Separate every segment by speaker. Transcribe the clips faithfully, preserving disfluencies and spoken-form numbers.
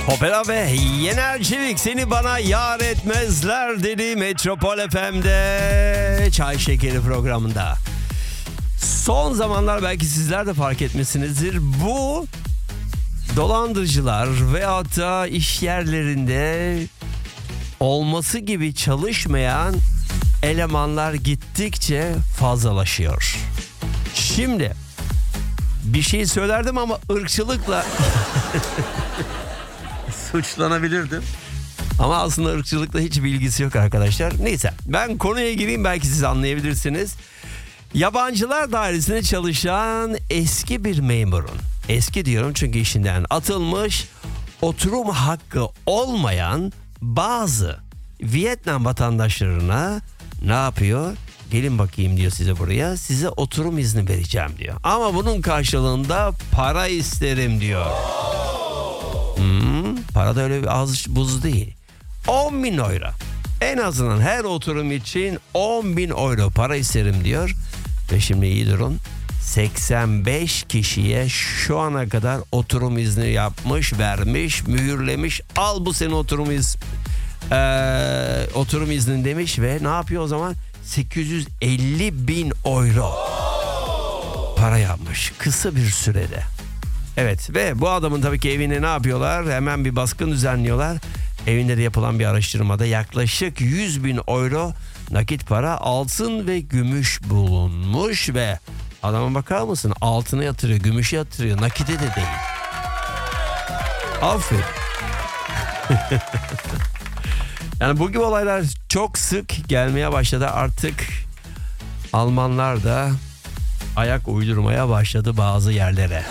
Speaker 1: Opera ve Yener Çevik seni bana yar etmezler dedi Metropol F M'de Çay Şekeri programında. Son zamanlar belki sizler de fark etmişsinizdir. Bu dolandırıcılar veyahut da iş yerlerinde olması gibi çalışmayan elemanlar gittikçe fazlalaşıyor. Şimdi bir şey söylerdim ama ırkçılıkla suçlanabilirdim. Ama aslında ırkçılıkla hiç bilgisi yok arkadaşlar. Neyse, ben konuya gireyim, belki siz anlayabilirsiniz. Yabancılar dairesinde çalışan eski bir memurun, eski diyorum çünkü işinden atılmış, oturum hakkı olmayan bazı Vietnam vatandaşlarına ne yapıyor? Gelin bakayım diyor size buraya, size oturum izni vereceğim diyor. Ama bunun karşılığında para isterim diyor. Hmm, para da öyle bir az buz değil. on bin euro. En azından her oturum için on bin euro para isterim diyor. Ve şimdi iyi durun. seksen beş kişiye şu ana kadar oturum izni yapmış, vermiş, mühürlemiş. Al bu senin oturum iz, ee, oturum iznin demiş ve ne yapıyor o zaman? sekiz yüz elli bin euro para yapmış kısa bir sürede. Evet, ve bu adamın tabii ki evine ne yapıyorlar? Hemen bir baskın düzenliyorlar. Evinde de yapılan bir araştırmada yaklaşık yüz bin euro nakit para, altın ve gümüş bulunmuş ve adama bakar mısın? Altına yatırıyor, gümüşe yatırıyor, nakite de değil. Aferin. Yani bu gibi olaylar çok sık gelmeye başladı. Artık Almanlar da ayak uydurmaya başladı bazı yerlere.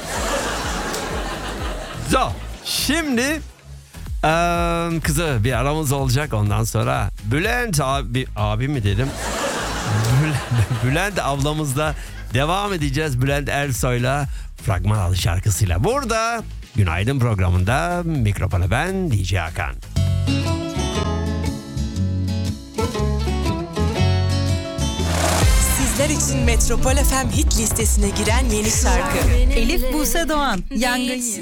Speaker 1: So, şimdi ee, kızı bir aramız olacak, ondan sonra Bülent abi, abi mi dedim? Bülent, Bülent ablamızla devam edeceğiz. Bülent Ersoy'la Fragman adlı şarkısıyla. Burada Günaydın programında mikrofona ben D J Hakan.
Speaker 2: Sizler için Metropol F M hit listesine giren yeni şarkı.
Speaker 3: Elif Buse Doğan, Yangın.